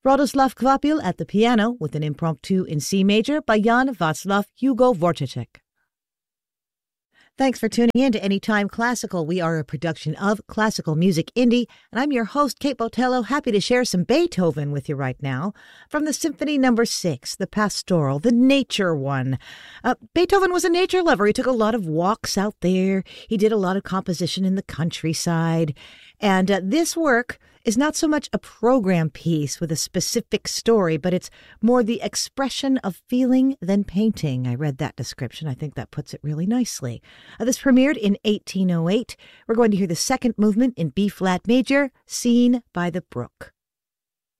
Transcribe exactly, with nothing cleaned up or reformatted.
Radoslav Kvapil at the piano with an impromptu in C major by Jan Václav Hugo Vorticek. Thanks for tuning in to Anytime Classical. We are a production of Classical Music Indie, and I'm your host, Kate Botello, happy to share some Beethoven with you right now from the Symphony Number Six, the Pastoral, the nature one. Uh, Beethoven was a nature lover. He took a lot of walks out there. He did a lot of composition in the countryside. And uh, this work is not so much a program piece with a specific story, but it's more the expression of feeling than painting. I read that description. I think that puts it really nicely. Uh, this premiered in eighteen oh eight. We're going to hear the second movement in B-flat major, Scene by the Brook.